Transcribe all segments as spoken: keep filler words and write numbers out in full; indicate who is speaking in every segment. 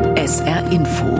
Speaker 1: S R Info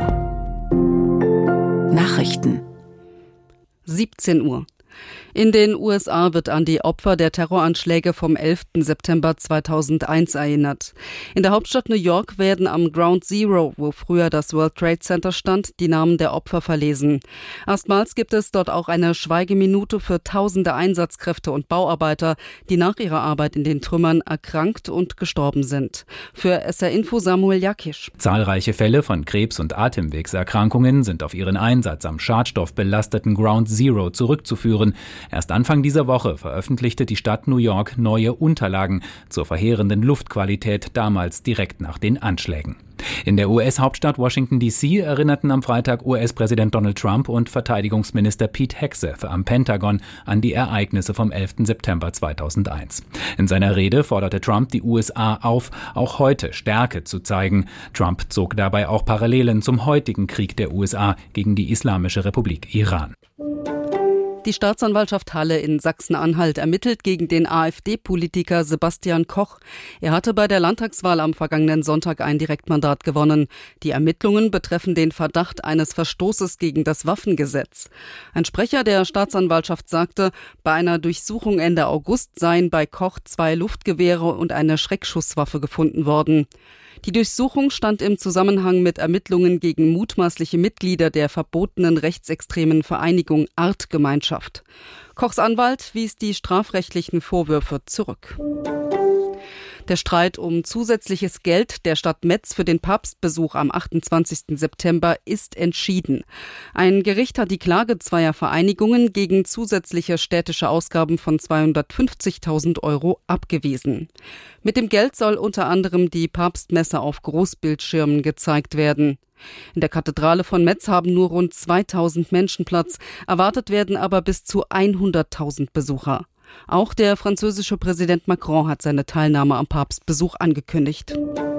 Speaker 1: Nachrichten
Speaker 2: siebzehn Uhr. In den U S A wird an die Opfer der Terroranschläge vom elften September zweitausendeins erinnert. In der Hauptstadt New York werden am Ground Zero, wo früher das World Trade Center stand, die Namen der Opfer verlesen. Erstmals gibt es dort auch eine Schweigeminute für tausende Einsatzkräfte und Bauarbeiter, die nach ihrer Arbeit in den Trümmern erkrankt und gestorben sind. Für S R Info Samuel Jakisch.
Speaker 3: Zahlreiche Fälle von Krebs- und Atemwegserkrankungen sind auf ihren Einsatz am schadstoffbelasteten Ground Zero zurückzuführen. Erst Anfang dieser Woche veröffentlichte die Stadt New York neue Unterlagen zur verheerenden Luftqualität damals direkt nach den Anschlägen. In der U S-Hauptstadt Washington D C erinnerten am Freitag U S-Präsident Donald Trump und Verteidigungsminister Pete Hegseth am Pentagon an die Ereignisse vom elften September zweitausendeins. In seiner Rede forderte Trump die U S A auf, auch heute Stärke zu zeigen. Trump zog dabei auch Parallelen zum heutigen Krieg der U S A gegen die Islamische Republik Iran.
Speaker 2: Die Staatsanwaltschaft Halle in Sachsen-Anhalt ermittelt gegen den AfD-Politiker Sebastian Koch. Er hatte bei der Landtagswahl am vergangenen Sonntag ein Direktmandat gewonnen. Die Ermittlungen betreffen den Verdacht eines Verstoßes gegen das Waffengesetz. Ein Sprecher der Staatsanwaltschaft sagte, bei einer Durchsuchung Ende August seien bei Koch zwei Luftgewehre und eine Schreckschusswaffe gefunden worden. Die Durchsuchung stand im Zusammenhang mit Ermittlungen gegen mutmaßliche Mitglieder der verbotenen rechtsextremen Vereinigung Artgemeinschaft. Kochs Anwalt wies die strafrechtlichen Vorwürfe zurück. Der Streit um zusätzliches Geld der Stadt Metz für den Papstbesuch am achtundzwanzigsten September ist entschieden. Ein Gericht hat die Klage zweier Vereinigungen gegen zusätzliche städtische Ausgaben von zweihundertfünfzigtausend Euro abgewiesen. Mit dem Geld soll unter anderem die Papstmesse auf Großbildschirmen gezeigt werden. In der Kathedrale von Metz haben nur rund zweitausend Menschen Platz, erwartet werden aber bis zu hunderttausend Besucher. Auch der französische Präsident Macron hat seine Teilnahme am Papstbesuch angekündigt.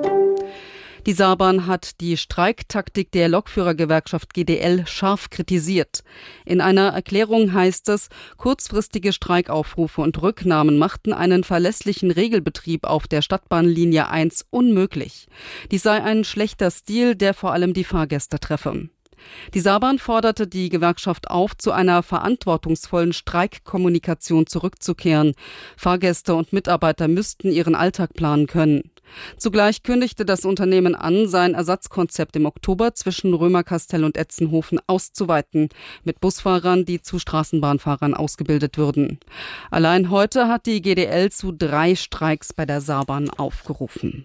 Speaker 2: Die Saarbahn hat die Streiktaktik der Lokführergewerkschaft G D L scharf kritisiert. In einer Erklärung heißt es, kurzfristige Streikaufrufe und Rücknahmen machten einen verlässlichen Regelbetrieb auf der Stadtbahnlinie eins unmöglich. Dies sei ein schlechter Stil, der vor allem die Fahrgäste treffe. Die Saarbahn forderte die Gewerkschaft auf, zu einer verantwortungsvollen Streikkommunikation zurückzukehren. Fahrgäste und Mitarbeiter müssten ihren Alltag planen können. Zugleich kündigte das Unternehmen an, sein Ersatzkonzept im Oktober zwischen Römerkastell und Etzenhofen auszuweiten, mit Busfahrern, die zu Straßenbahnfahrern ausgebildet würden. Allein heute hat die G D L zu drei Streiks bei der Saarbahn aufgerufen.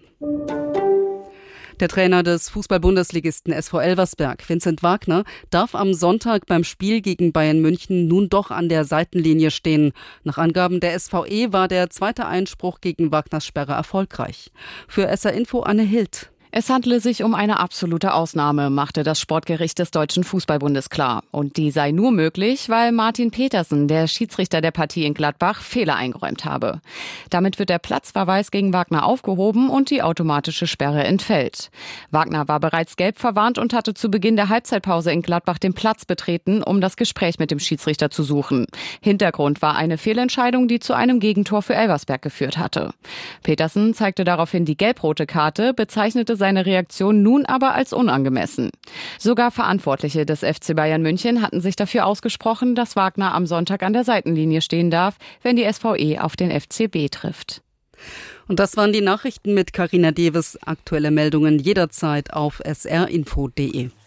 Speaker 2: Der Trainer des Fußball-Bundesligisten S V Elversberg, Vincent Wagner, darf am Sonntag beim Spiel gegen Bayern München nun doch an der Seitenlinie stehen. Nach Angaben der S V E war der zweite Einspruch gegen Wagners Sperre erfolgreich. Für S R Info Anne Hild.
Speaker 4: Es handle sich um eine absolute Ausnahme, machte das Sportgericht des Deutschen Fußballbundes klar. Und die sei nur möglich, weil Martin Petersen, der Schiedsrichter der Partie in Gladbach, Fehler eingeräumt habe. Damit wird der Platzverweis gegen Wagner aufgehoben und die automatische Sperre entfällt. Wagner war bereits gelb verwarnt und hatte zu Beginn der Halbzeitpause in Gladbach den Platz betreten, um das Gespräch mit dem Schiedsrichter zu suchen. Hintergrund war eine Fehlentscheidung, die zu einem Gegentor für Elversberg geführt hatte. Petersen zeigte daraufhin die gelb-rote Karte, bezeichnete seine Reaktion nun aber als unangemessen. Sogar Verantwortliche des F C Bayern München hatten sich dafür ausgesprochen, dass Wagner am Sonntag an der Seitenlinie stehen darf, wenn die S V E auf den F C B trifft.
Speaker 2: Und das waren die Nachrichten mit Carina Deves. Aktuelle Meldungen jederzeit auf s r info punkt d e.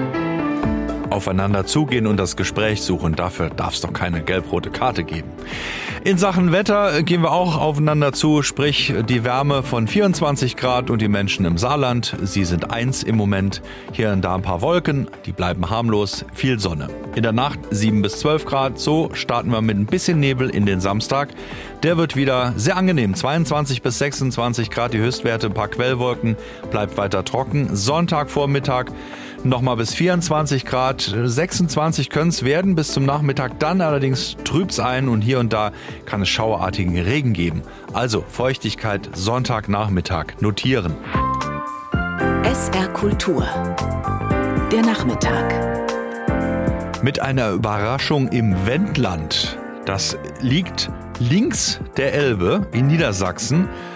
Speaker 5: Aufeinander zugehen und das Gespräch suchen, dafür darf es doch keine gelb-rote Karte geben. In Sachen Wetter gehen wir auch aufeinander zu, sprich die Wärme von vierundzwanzig Grad und die Menschen im Saarland, sie sind eins im Moment. Hier und da ein paar Wolken, die bleiben harmlos, viel Sonne. In der Nacht sieben bis zwölf Grad, so starten wir mit ein bisschen Nebel in den Samstag. Der wird wieder sehr angenehm, zweiundzwanzig bis sechsundzwanzig Grad die Höchstwerte, ein paar Quellwolken, bleibt weiter trocken. Sonntagvormittag nochmal bis vierundzwanzig Grad, sechsundzwanzig können es werden, bis zum Nachmittag dann allerdings trübt's ein und hier und da kann es schauerartigen Regen geben. Also Feuchtigkeit Sonntagnachmittag notieren.
Speaker 1: S R Kultur. Der Nachmittag.
Speaker 5: Mit einer Überraschung im Wendland. Das liegt links der Elbe in Niedersachsen.